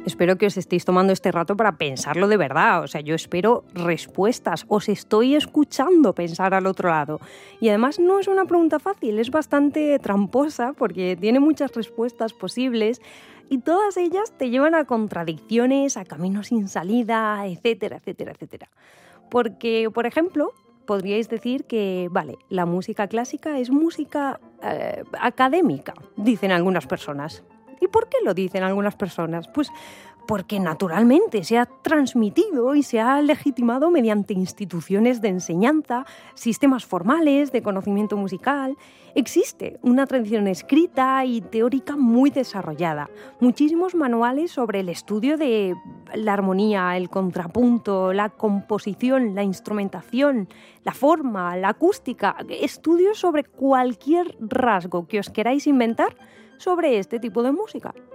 espero que os estéis tomando este rato para pensarlo de verdad. O sea, yo espero respuestas. Os estoy escuchando pensar al otro lado. Y además no es una pregunta fácil, es bastante tramposa porque tiene muchas respuestas posibles y todas ellas te llevan a contradicciones, a caminos sin salida, etcétera, etcétera, etcétera. Porque, por ejemplo, podríais decir que, vale, la música clásica es música académica, dicen algunas personas. ¿Y por qué lo dicen algunas personas? Pues porque naturalmente se ha transmitido y se ha legitimado mediante instituciones de enseñanza, sistemas formales de conocimiento musical. Existe una tradición escrita y teórica muy desarrollada, muchísimos manuales sobre el estudio de la armonía, el contrapunto, la composición, la instrumentación, la forma, la acústica, estudios sobre cualquier rasgo que os queráis inventar sobre este tipo de música.